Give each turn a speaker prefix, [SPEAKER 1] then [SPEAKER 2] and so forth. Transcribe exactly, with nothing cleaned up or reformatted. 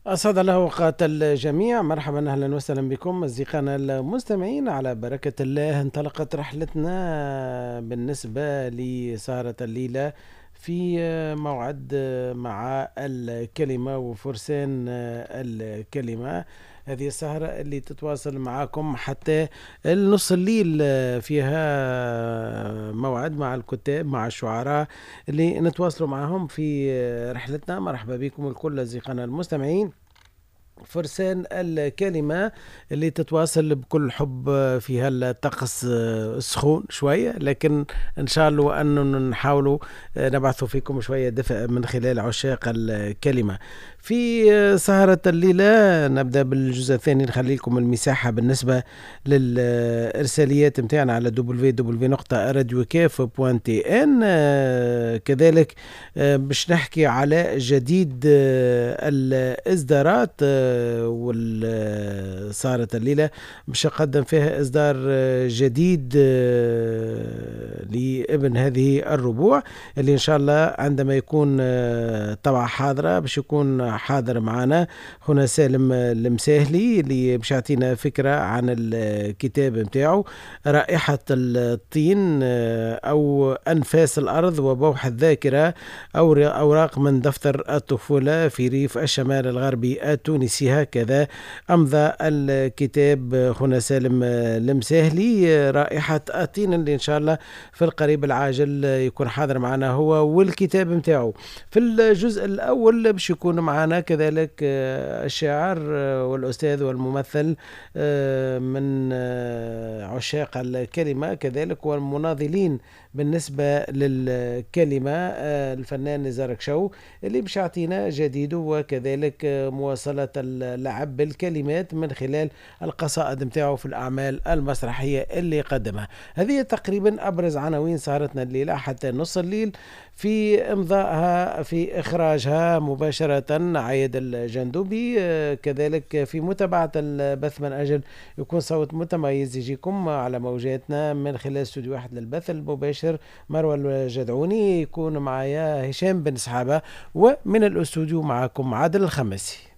[SPEAKER 1] أسعد الله أوقات الجميع. مرحبا أهلا وسهلا بكم أصدقائنا المستمعين. على بركة الله انطلقت رحلتنا بالنسبة لسهرة الليلة في موعد مع الكلمة وفرسان الكلمة. هذه السهرة اللي تتواصل معكم حتى النص الليل، فيها موعد مع الكتاب مع الشعراء اللي نتواصلوا معهم في رحلتنا. مرحبا بكم الكل أصدقائنا المستمعين. فرسان الكلمة اللي تتواصل بكل حب في هالطقس السخون شوية، لكن إن شاء الله أن نحاولوا نبعث فيكم شوية دفء من خلال عشاق الكلمة. في سهرة الليلة نبدأ بالجزء الثاني، نخلي لكم المساحة بالنسبة للإرساليات متاعنا على دبليو دبليو دبليو نقطة راديو كاف دوت تي ان. كذلك باش نحكي على جديد الإصدارات، والسهرة الليلة باش أقدم فيها إصدار جديد لابن هذه الربوع، اللي إن شاء الله عندما يكون طبعا حاضرة باش يكون حاضر معنا هنا سالم المساهلي، اللي باش يعطينا فكرة عن الكتاب متاعه رائحة الطين أو أنفاس الأرض وبوح الذاكرة، أو أوراق من دفتر الطفولة في ريف الشمال الغربي التونسي. هكذا أمضى الكتاب هنا سالم المساهلي، رائحة الطين، اللي إن شاء الله في القريب العاجل يكون حاضر معنا هو والكتاب متاعه. في الجزء الأول باش يكون معنا كذلك الشاعر والأستاذ والممثل من عشاق الكلمة، كذلك والمناضلين بالنسبة للكلمة الفنان نزار شو، اللي باش يعطينا جديد وكذلك مواصلة اللعب بالكلمات من خلال القصائد متاعه في الأعمال المسرحية اللي قدمها. هذه تقريبا أبرز عناوين سهرتنا الليلة حتى نص الليل، في إمضائها في إخراجها مباشرة عايد الجندوبي، كذلك في متابعة البث من أجل يكون صوت متميز يجيكم على موجاتنا من خلال استوديو واحد للبث المباشر مروى الجدعوني، يكون معايا هشام بن سحابة، ومن الاستوديو معكم عادل الخمسي.